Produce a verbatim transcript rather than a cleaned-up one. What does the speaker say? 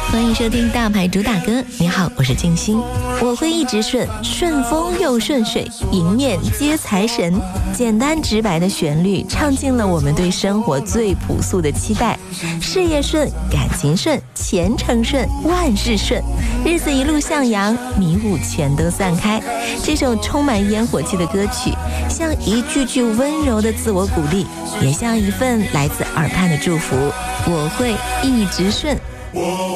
欢迎收听大牌主打歌。你好，我是静心。我会一直顺，顺风又顺水，迎面接财神。简单直白的旋律，唱尽了我们对生活最朴素的期待。事业顺，感情顺，前程顺，万事顺，日子一路向阳，迷雾全都散开。这首充满烟火气的歌曲，像一句句温柔的自我鼓励，也像一份来自耳畔的祝福。我会一直顺。